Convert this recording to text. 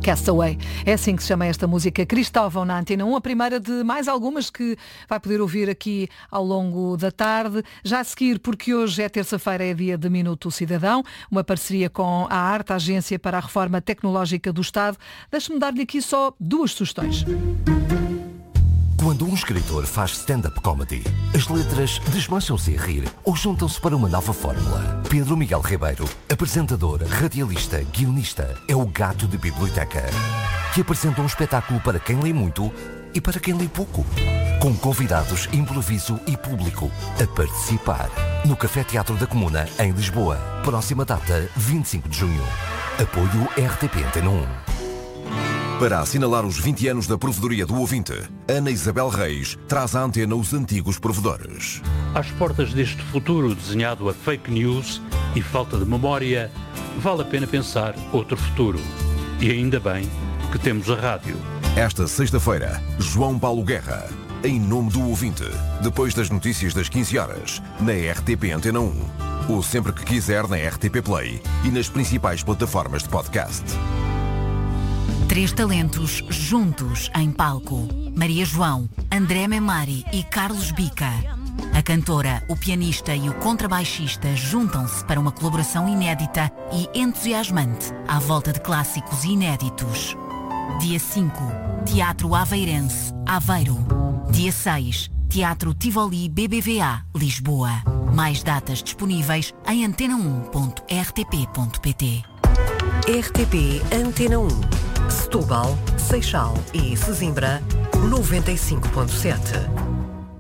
Castaway. É assim que se chama esta música. Cristóvão na Antena 1, a primeira de mais algumas que vai poder ouvir aqui ao longo da tarde. Já a seguir, porque hoje é terça-feira, é dia de Minuto Cidadão, uma parceria com a ARTE, a Agência para a Reforma Tecnológica do Estado. Deixe-me dar-lhe aqui só 2 sugestões. Quando um escritor faz stand-up comedy, as letras desmancham-se a rir ou juntam-se para uma nova fórmula. Pedro Miguel Ribeiro, apresentador, radialista, guionista, é o gato de biblioteca, que apresenta um espetáculo para quem lê muito e para quem lê pouco. Com convidados, improviso e público a participar. No Café Teatro da Comuna, em Lisboa. Próxima data, 25 de junho. Apoio RTP Antena 1. Para assinalar os 20 anos da Provedoria do Ouvinte, Ana Isabel Reis traz à antena os antigos provedores. Às portas deste futuro desenhado a fake news e falta de memória, vale a pena pensar outro futuro. E ainda bem que temos a rádio. Esta sexta-feira, João Paulo Guerra, em nome do Ouvinte, depois das notícias das 15 horas, na RTP Antena 1. Ou sempre que quiser na RTP Play e nas principais plataformas de podcast. 3 talentos juntos em palco. Maria João, André Memari e Carlos Bica. A cantora, o pianista e o contrabaixista juntam-se para uma colaboração inédita e entusiasmante à volta de clássicos inéditos. Dia 5, Teatro Aveirense, Aveiro. Dia 6, Teatro Tivoli BBVA, Lisboa. Mais datas disponíveis em antena1.rtp.pt. RTP Antena 1. Setúbal, Seixal e Sesimbra, 95.7.